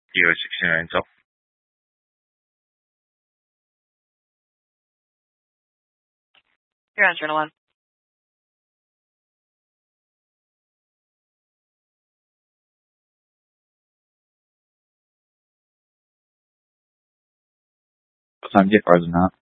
DO 69 up. You're on Journal 1. What time GFRs are not?